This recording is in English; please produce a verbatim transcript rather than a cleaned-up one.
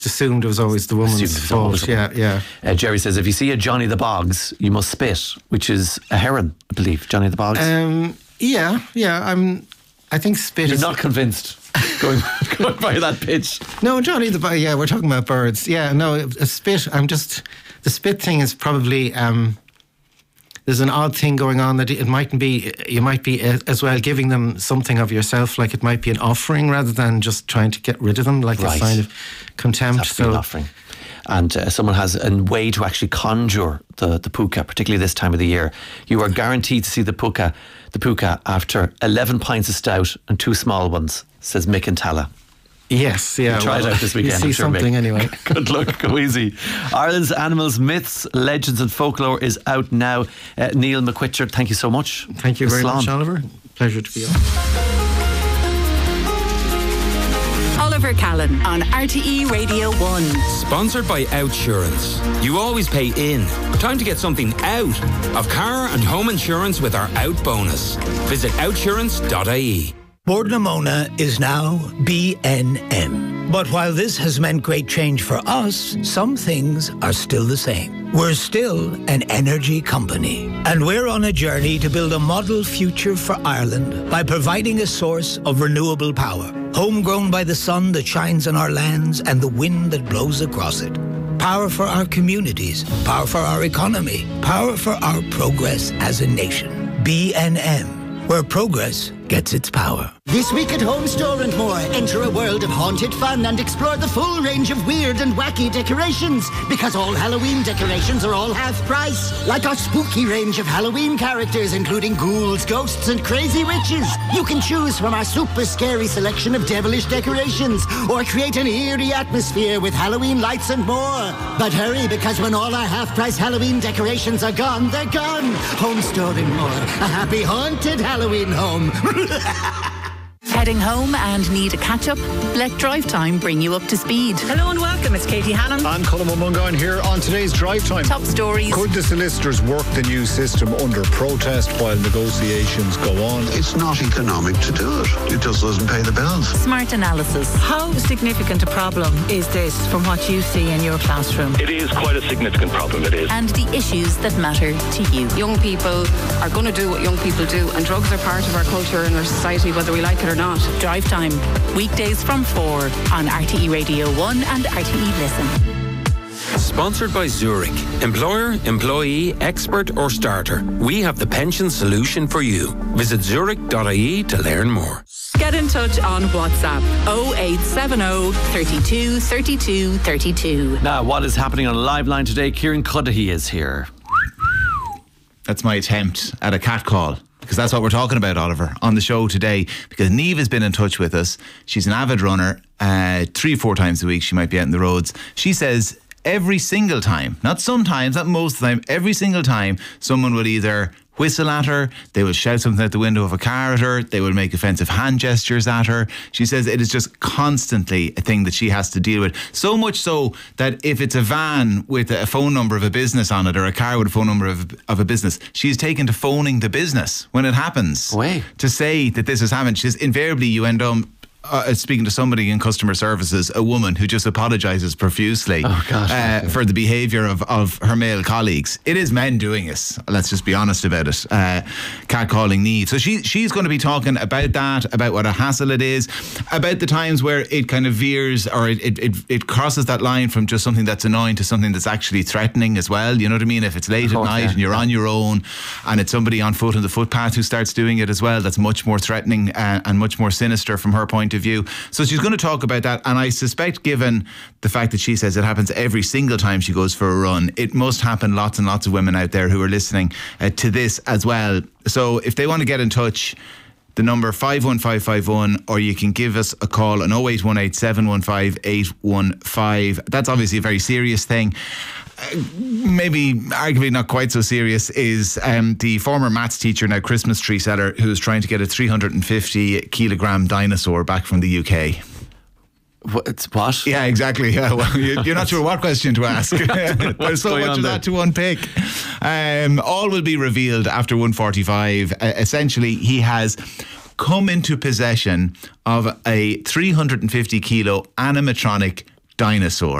assumed it was always the woman's fault. Yeah, yeah. Uh, Jerry says, if you see a Johnny the Boggs, you must spit, which is a heron, I believe. Johnny the Boggs. Um, yeah, yeah. I'm. I think spit. You're is not convinced going, going by that pitch. No, Johnny the Boggs. Yeah, we're talking about birds. Yeah, no, a spit. I'm just the spit thing is probably. Um, There's an odd thing going on that it mightn't be, you might be as well giving them something of yourself, like it might be an offering rather than just trying to get rid of them, like right. a sign of contempt. So an offering. And uh, someone has a way to actually conjure the, the puka, particularly this time of the year. You are guaranteed to see the puka, the puka after eleven pints of stout and two small ones, says Mick and Tala. Yes, yeah. Try well, it out this weekend. You see I'm sure, something Mick. Anyway. Good luck, go easy. Ireland's Animals, Myths, Legends and Folklore is out now. Uh, Neil McQuitcher, thank you so much. Thank you very Islam. much, Oliver. Pleasure to be on. Oliver Callan on R T E Radio one. Sponsored by Outsurance. You always pay in. Time to get something out of car and home insurance with our Out bonus. Visit outsurance dot I E. Bord-na-Mona is now B N M. But while this has meant great change for us, some things are still the same. We're still an energy company. And we're on a journey to build a model future for Ireland by providing a source of renewable power. Homegrown by the sun that shines on our lands and the wind that blows across it. Power for our communities. Power for our economy. Power for our progress as a nation. B N M, where progress gets its power. This week at Home Store and More, enter a world of haunted fun and explore the full range of weird and wacky decorations, because all Halloween decorations are all half price. Like our spooky range of Halloween characters, including ghouls, ghosts and crazy witches. You can choose from our super scary selection of devilish decorations, or create an eerie atmosphere with Halloween lights and more. But hurry, because when all our half price Halloween decorations are gone, they're gone. Home Store and More, a happy haunted Halloween home. Heading home and need a catch-up? Let Drive Time bring you up to speed. Hello and welcome, it's Katie Hannon. I'm Colin Mungan here on today's Drive Time. Top stories. Could the solicitors work the new system under protest while negotiations go on? It's not economic to do it. It just doesn't pay the bills. Smart analysis. How significant a problem is this from what you see in your classroom? It is quite a significant problem, it is. And the issues that matter to you. Young people are going to do what young people do, and drugs are part of our culture and our society, whether we like it or not. Drive Time, weekdays from four on R T E Radio one and R T E Listen. Sponsored by Zurich. Employer, employee, expert or starter. We have the pension solution for you. Visit zurich dot I E to learn more. Get in touch on WhatsApp oh eight seven oh, thirty-two, thirty-two, thirty-two. Now, what is happening on a live line today? Kieran Cuddihy is here. That's my attempt at a cat call. Because that's what we're talking about, Oliver, on the show today. Because Niamh has been in touch with us. She's an avid runner. Uh, three, four times a week she might be out on the roads. She says every single time, not sometimes, not most of the time, every single time someone will either whistle at her, they will shout something out the window of a car at her, they will make offensive hand gestures at her. She says it is just constantly a thing that she has to deal with. So much so that if it's a van with a phone number of a business on it, or a car with a phone number of, of a business, she's taken to phoning the business when it happens. Way. To say that this has happened. She says invariably you end up Uh, speaking to somebody in customer services, a woman who just apologises profusely oh, gosh, uh, for the behaviour of, of her male colleagues. It is men doing it. Let's just be honest about it. Uh, catcalling Niamh. So she, she's going to be talking about that, about what a hassle it is, about the times where it kind of veers or it, it, it, it crosses that line from just something that's annoying to something that's actually threatening as well. You know what I mean? If it's late course, at night yeah. and you're on your own and it's somebody on foot on the footpath who starts doing it as well, that's much more threatening uh, and much more sinister from her point of view. So she's going to talk about that, and I suspect, given the fact that she says it happens every single time she goes for a run, it must happen lots and lots of women out there who are listening uh, to this as well. So if they want to get in touch, the number five one five five one, or you can give us a call on oh eight one eight, seven one five, eight one five. That's obviously a very serious thing. Uh, maybe arguably not quite so serious is um, the former maths teacher, now Christmas tree seller, who's trying to get a three hundred fifty kilogram dinosaur back from the U K. What? It's what? Yeah, exactly. Yeah, well, you're not sure what question to ask. There's so much of that to unpick. Um, all will be revealed after one forty-five. Uh, essentially, he has come into possession of a three hundred fifty kilo animatronic dinosaur.